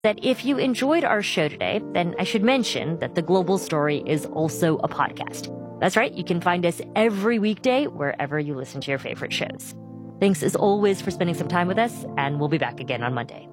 that if you enjoyed our show today, then I should mention that The Global Story is also a podcast. That's right, you can find us every weekday wherever you listen to your favorite shows. Thanks as always for spending some time with us, and we'll be back again on Monday.